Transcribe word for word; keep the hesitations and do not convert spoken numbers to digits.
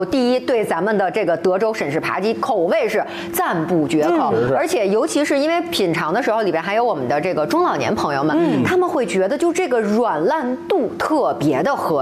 第一，对咱们的这个德州沈氏扒鸡口味是赞不绝口， 嗯、 而且尤其是因为品尝的时候，里边还有我们的这个中老年朋友们，嗯、他们会觉得就这个软烂度特别的合